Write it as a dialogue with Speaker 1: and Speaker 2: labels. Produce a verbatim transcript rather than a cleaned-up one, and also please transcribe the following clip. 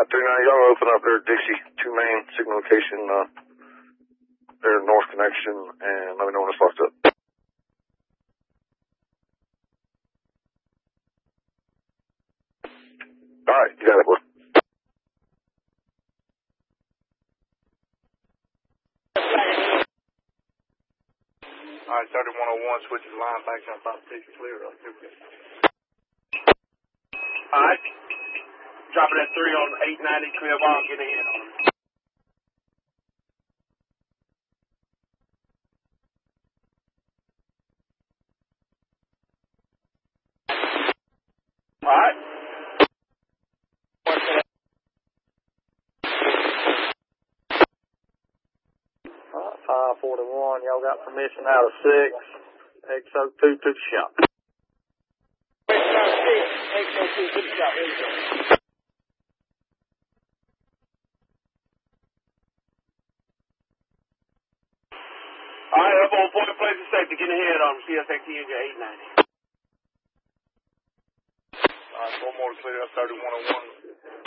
Speaker 1: thirty-nine, y'all open up there, Dixie, two main signal location, uh, there, north connection, and let me know when it's locked up. Alright, you got it, boy.
Speaker 2: Alright, thirty-one oh one, switching line back on top six, clear up. Alright. Dropping at three on eight ninety, clear ball, get ahead on him. Alright.
Speaker 3: Alright, five forty-one, y'all got permission out of six. X O two to the shop.
Speaker 2: X O two to the shop, here you go. Alright, up on point of place of safety, get ahead on him, C S X T in your eight ninety. Alright, one more to clear up, thirty-one oh one.